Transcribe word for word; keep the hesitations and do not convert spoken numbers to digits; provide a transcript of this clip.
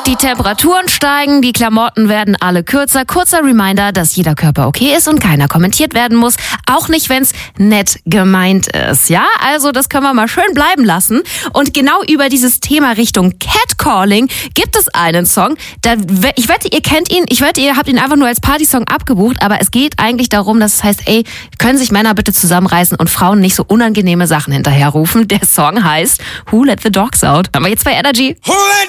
Die Temperaturen steigen, die Klamotten werden alle kürzer. Kurzer Reminder, dass jeder Körper okay ist und keiner kommentiert werden muss. Auch nicht, wenn's nett gemeint ist. Ja, also das können wir mal schön bleiben lassen. Und genau über dieses Thema Richtung Catcalling gibt es einen Song. Da, ich wette, ihr kennt ihn. Ich wette, ihr habt ihn einfach nur als Partysong abgebucht. Aber es geht eigentlich darum, dass es heißt, ey, können sich Männer bitte zusammenreißen und Frauen nicht so unangenehme Sachen hinterherrufen. Der Song heißt Who Let the Dogs Out. Haben wir jetzt bei Energy.